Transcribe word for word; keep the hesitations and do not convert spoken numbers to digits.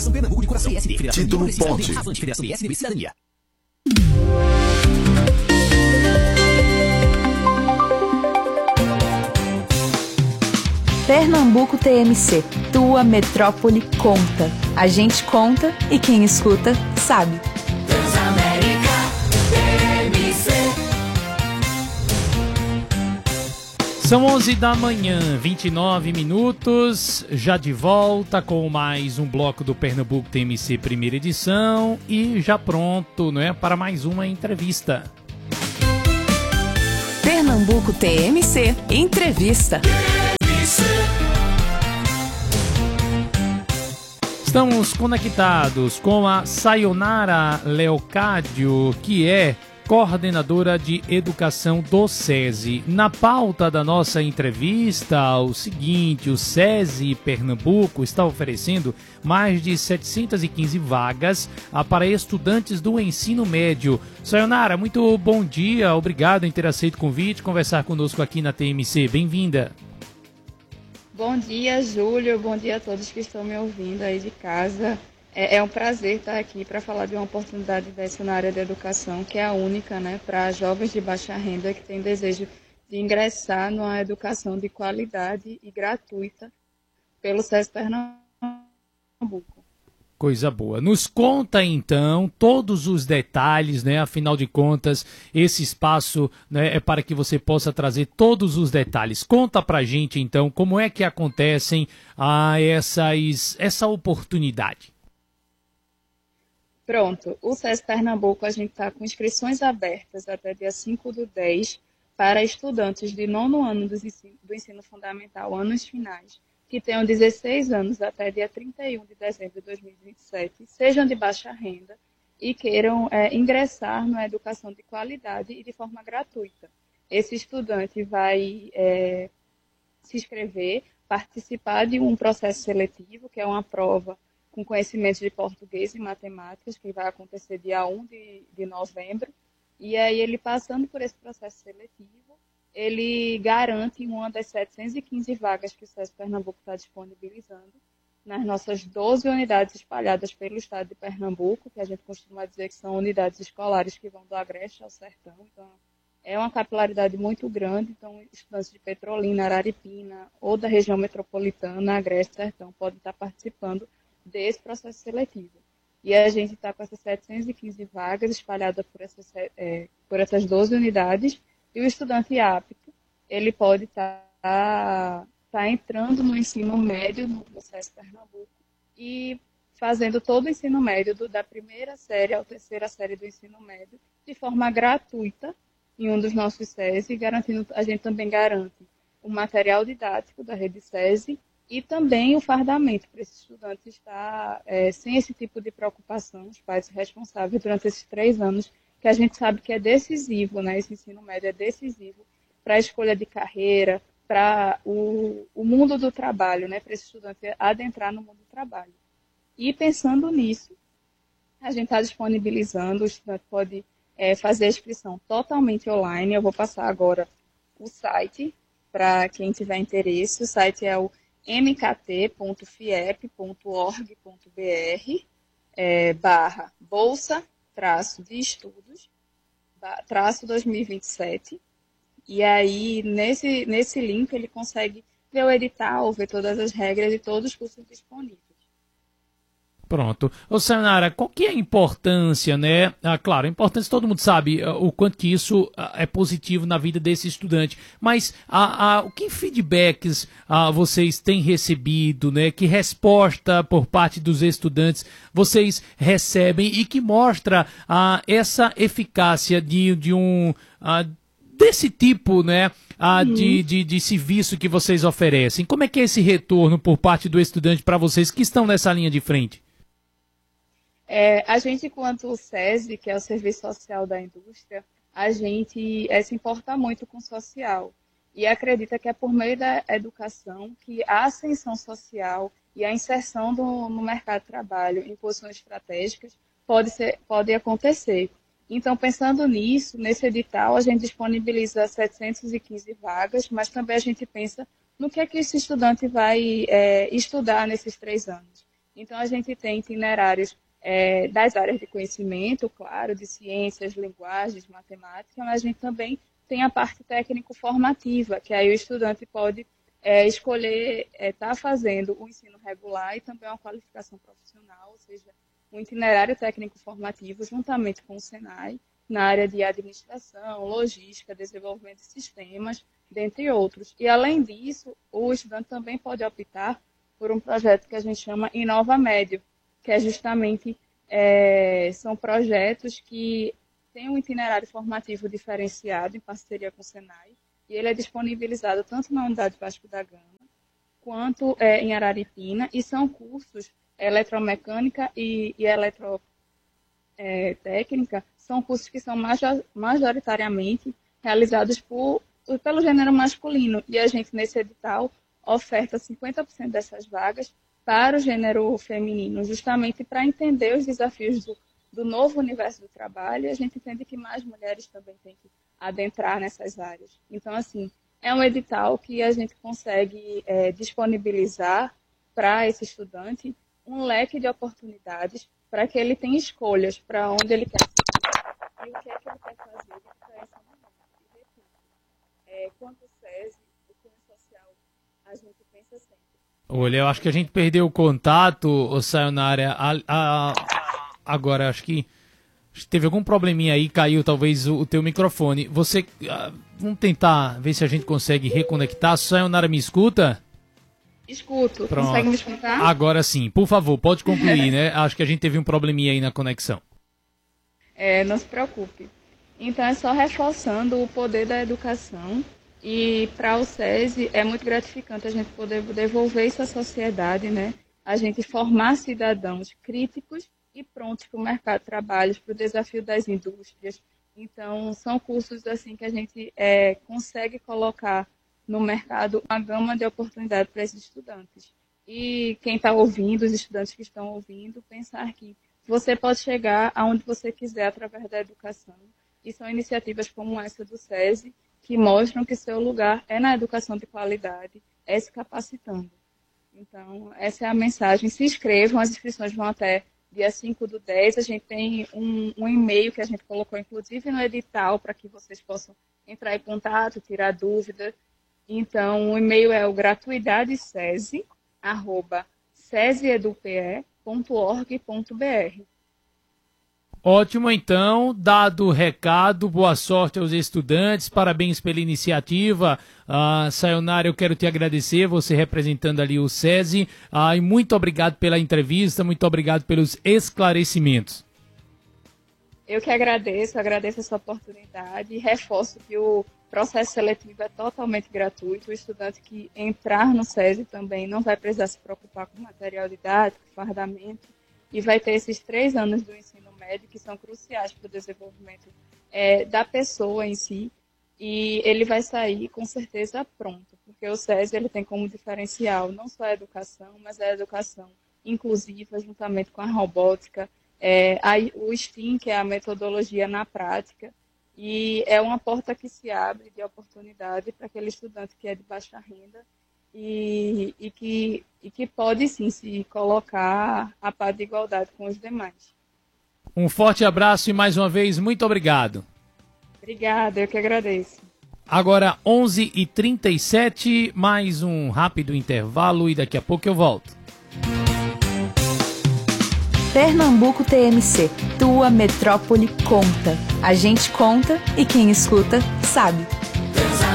Federação Pernambuco de Coração. P S D, Federação Título de Ponte. Avante, Federação P S D B Cidadania. Pernambuco T M C, tua metrópole conta. A gente conta e quem escuta sabe. Transamérica T M C. São onze da manhã, vinte e nove minutos, já de volta com mais um bloco do Pernambuco T M C primeira edição e já pronto, não é, para mais uma entrevista. Pernambuco T M C Entrevista. Estamos conectados com a Sayonara Leocádio, que é coordenadora de educação do SESI. Na pauta da nossa entrevista, o seguinte: o SESI Pernambuco está oferecendo mais de setecentas e quinze vagas ah, para estudantes do ensino médio. Sayonara, muito bom dia, obrigado em ter aceito o convite, conversar conosco aqui na T M C. Bem-vinda. Bom dia, Júlio. Bom dia a todos que estão me ouvindo aí de casa. É, é um prazer estar aqui para falar de uma oportunidade dessa na área da educação, que é a única, né, para jovens de baixa renda que têm desejo de ingressar numa educação de qualidade e gratuita pelo SESI Pernambuco. Coisa boa. Nos conta, então, todos os detalhes, né? Afinal de contas, esse espaço, né, é para que você possa trazer todos os detalhes. Conta pra gente, então, como é que acontecem ah, essas, essa oportunidade. Pronto. O SESI Pernambuco, a gente está com inscrições abertas até dia cinco do dez para estudantes de nono ano do ensino, do ensino fundamental, anos finais, que tenham dezesseis anos até dia trinta e um de dezembro de dois mil e vinte e sete, sejam de baixa renda e queiram é, ingressar na educação de qualidade e de forma gratuita. Esse estudante vai é, se inscrever, participar de um processo seletivo, que é uma prova com conhecimentos de português e matemáticas, que vai acontecer dia um de, de novembro, e aí ele passando por esse processo seletivo, ele garante uma das setecentas e quinze vagas que o SESI Pernambuco está disponibilizando nas nossas doze unidades espalhadas pelo estado de Pernambuco, que a gente costuma dizer que são unidades escolares que vão do Agreste ao Sertão. Então, é uma capilaridade muito grande. Então, estudantes de Petrolina, Araripina ou da região metropolitana, Agreste, Sertão, podem estar participando desse processo seletivo. E a gente está com essas setecentas e quinze vagas espalhadas por essas, é, por essas doze unidades. E o estudante apto, ele pode estar tá, tá entrando no ensino médio no SESI Pernambuco e fazendo todo o ensino médio, do, da primeira série à terceira série do ensino médio, de forma gratuita em um dos nossos SESI, garantindo, a gente também garante o material didático da rede SESI e também o fardamento para esse estudante estar é, sem esse tipo de preocupação, os pais responsáveis durante esses três anos, que a gente sabe que é decisivo, né? Esse ensino médio é decisivo para a escolha de carreira, para o, o mundo do trabalho, né? Para esse estudante adentrar no mundo do trabalho. E pensando nisso, a gente está disponibilizando, o estudante pode é, fazer a inscrição totalmente online. Eu vou passar agora o site para quem tiver interesse. O site é o m k t ponto f i e p ponto org ponto b r é, barra bolsa traço de estudos, traço dois mil e vinte e sete, e aí nesse, nesse link ele consegue ver o edital, ver todas as regras e todos os cursos disponíveis. Pronto. Ô, Sayonara, qual que é a importância, né? Ah, claro, a importância, todo mundo sabe uh, o quanto que isso uh, é positivo na vida desse estudante, mas uh, uh, o que feedbacks uh, vocês têm recebido, né? Que resposta por parte dos estudantes vocês recebem e que mostra uh, essa eficácia de, de um... Uh, desse tipo, né, uh, uhum. de, de, de serviço que vocês oferecem? Como é que é esse retorno por parte do estudante para vocês que estão nessa linha de frente? É, a gente, enquanto o SESI, que é o Serviço Social da Indústria, a gente é, se importa muito com o social e acredita que é por meio da educação que a ascensão social e a inserção do, no mercado de trabalho em posições estratégicas pode, ser, pode acontecer. Então, pensando nisso, nesse edital, a gente disponibiliza setecentas e quinze vagas, mas também a gente pensa no que é que esse estudante vai é, estudar nesses três anos. Então, a gente tem itinerários é, das áreas de conhecimento, claro, de ciências, linguagens, matemática, mas a gente também tem a parte técnico-formativa, que aí o estudante pode é, escolher estar é, tá fazendo o ensino regular e também uma qualificação profissional, ou seja, um itinerário técnico-formativo juntamente com o Senai, na área de administração, logística, desenvolvimento de sistemas, dentre outros. E, além disso, o estudante também pode optar por um projeto que a gente chama Inova Médio, que é justamente, é, são projetos que têm um itinerário formativo diferenciado em parceria com o Senai, e ele é disponibilizado tanto na Unidade Vasco da Gama, quanto é, em Araripina, e são cursos eletromecânica e, e eletrotécnica, é, são cursos que são major, majoritariamente realizados por, pelo gênero masculino, e a gente, nesse edital, oferta cinquenta por cento dessas vagas para o gênero feminino, justamente para entender os desafios do, do novo universo do trabalho, e a gente entende que mais mulheres também têm que adentrar nessas áreas. Então, assim, é um edital que a gente consegue é, disponibilizar para esse estudante um leque de oportunidades para que ele tenha escolhas para onde ele quer seguir e o que é que ele quer fazer para esse momento. E, repito, é, quanto ao SESI, o cunho social, a gente pensa sempre. Olha, eu acho que a gente perdeu o contato, ô Sayonara. A, a, agora, acho que teve algum probleminha aí, caiu talvez o, o teu microfone. Você, uh, vamos tentar ver se a gente consegue reconectar. Sayonara, me escuta? Escuto. Pronto. Consegue me escutar? Agora sim. Por favor, pode concluir, né? Acho que a gente teve um probleminha aí na conexão. É, não se preocupe. Então, é só reforçando o poder da educação. E para o SESI é muito gratificante a gente poder devolver isso à sociedade, né? A gente formar cidadãos críticos e prontos para o mercado de trabalho, para o desafio das indústrias. Então, são cursos assim que a gente é, consegue colocar no mercado uma gama de oportunidades para esses estudantes. E quem está ouvindo, os estudantes que estão ouvindo, pensar que você pode chegar aonde você quiser através da educação. E são iniciativas como essa do SESI, que mostram que seu lugar é na educação de qualidade, é se capacitando. Então, essa é a mensagem. Se inscrevam, as inscrições vão até dia cinco do dez. A gente tem um, um e-mail que a gente colocou, inclusive, no edital, para que vocês possam entrar em contato, tirar dúvida. Então, o e-mail é o gratuidadesese, arroba seseedupe ponto org ponto br. Ótimo, então, dado o recado, boa sorte aos estudantes, parabéns pela iniciativa. Uh, Sayonara, eu quero te agradecer, você representando ali o SESI, uh, e muito obrigado pela entrevista, muito obrigado pelos esclarecimentos. Eu que agradeço, agradeço essa oportunidade e reforço que o processo seletivo é totalmente gratuito. O estudante que entrar no SESI também não vai precisar se preocupar com material didático, fardamento, e vai ter esses três anos do ensino médio que são cruciais para o desenvolvimento é, da pessoa em si, e ele vai sair com certeza pronto, porque o SESI ele tem como diferencial não só a educação, mas a educação inclusiva, juntamente com a robótica, é, a, o STEAM, que é a metodologia na prática, e é uma porta que se abre de oportunidade para aquele estudante que é de baixa renda, E, e, que, e que pode sim se colocar a par de igualdade com os demais. Um forte abraço e mais uma vez, muito obrigado. Obrigada, eu que agradeço. Agora onze e trinta e sete, mais um rápido intervalo e daqui a pouco eu volto. Pernambuco T M C, tua metrópole conta. A gente conta e quem escuta sabe.